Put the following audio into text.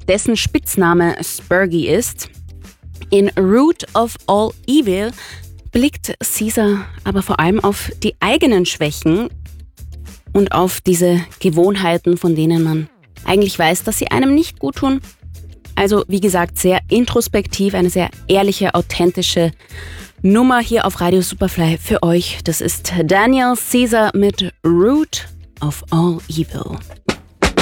dessen Spitzname Spurgy ist. In Root of All Evil blickt Caesar aber vor allem auf die eigenen Schwächen und auf diese Gewohnheiten, von denen man eigentlich weiß, dass sie einem nicht gut tun. Also wie gesagt, sehr introspektiv, eine sehr ehrliche, authentische Nummer hier auf Radio Superfly für euch. Das ist Daniel Caesar mit Root of All Evil.